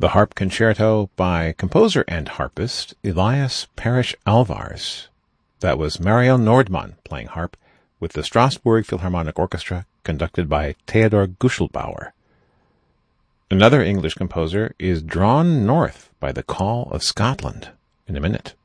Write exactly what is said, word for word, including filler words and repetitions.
The Harp Concerto by composer and harpist Elias Parrish Alvarez. That was Mario Nordmann playing harp with the Strasbourg Philharmonic Orchestra, conducted by Theodor Guschelbauer. Another English composer is Drawn North by the Call of Scotland in a minute.